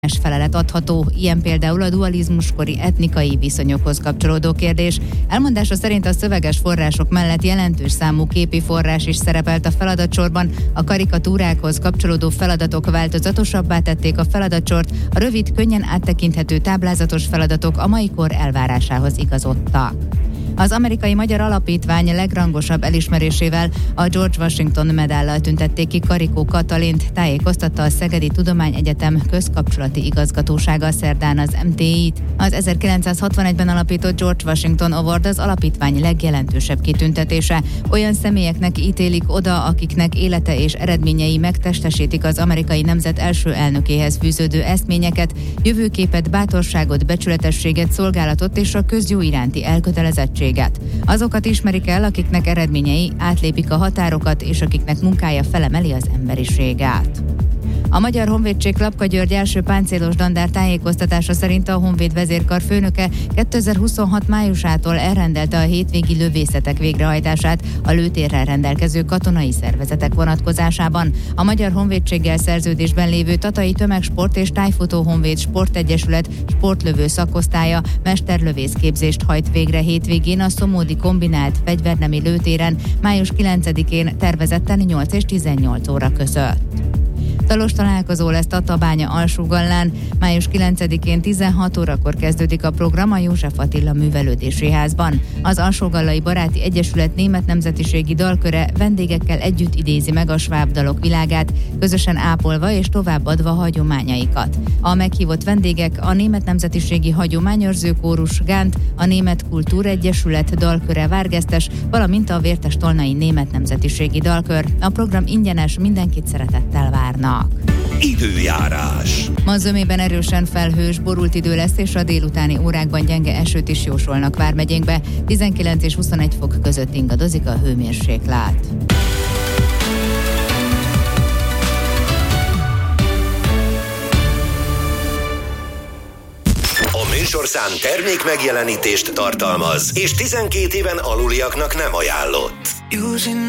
felelet adható, ilyen például a dualizmuskori etnikai viszonyokhoz kapcsolódó kérdés. Elmondása szerint a szöveges források mellett jelentős számú képi forrás is szerepelt a feladatsorban, a karikatúrákhoz kapcsolódó feladatok változatosabbá tették a feladatsort, a rövid, könnyen áttekinthető táblázatos feladatok a mai kor elvárásához igazodtak. Az Amerikai Magyar Alapítvány legrangosabb elismerésével, a George Washington medállal tüntették ki Karikó Katalint, tájékoztatta a Szegedi Tudományegyetem közkapcsolati igazgatósága szerdán az MTI-t. Az 1961-ben alapított George Washington Award az alapítvány legjelentősebb kitüntetése. Olyan személyeknek ítélik oda, akiknek élete és eredményei megtestesítik az amerikai nemzet első elnökéhez fűződő eszményeket, jövőképet, bátorságot, becsületességet, szolgálatot és a közjó iránti elkötelezettséget. Azokat ismerik el, akiknek eredményei átlépik a határokat, és akiknek munkája felemeli az emberiséget. A Magyar Honvédség Klapka György első páncélos dandár tájékoztatása szerint a Honvéd vezérkar főnöke 2026 májusától elrendelte a hétvégi lövészetek végrehajtását a lőtérrel rendelkező katonai szervezetek vonatkozásában. A Magyar Honvédséggel szerződésben lévő Tatai Tömegsport és Tájfutó Honvéd Sportegyesület sportlövő szakosztálya mesterlövészképzést hajt végre hétvégén a Szomódi kombinált fegyvernemi lőtéren május 9-én tervezetten 8 és 18 óra között. Dalos találkozó lesz Tatabánya Alsógallán. Május 9-én 16 órakor kezdődik a program a József Attila Művelődési Házban. Az Alsógallai Baráti Egyesület német nemzetiségi dalköre vendégekkel együtt idézi meg a sváb dalok világát, közösen ápolva és továbbadva hagyományaikat. A meghívott vendégek a Német Nemzetiségi Hagyományőrző Kórus Gánt, a Német Kultúregyesület dalköre Várgesztes, valamint a Vértes-Tolnai Német Nemzetiségi Dalkör. A program ingyenes, mindenkit szeretettel várnak. Időjárás. Ma zömében erősen felhős, borult idő lesz, és a délutáni órákban gyenge esőt is jósolnak Vármegyénkbe. 19 és 21 fok között ingadozik a hőmérséklet. A műsorszám termék megjelenítést tartalmaz, és 12 éven aluliaknak nem ajánlott.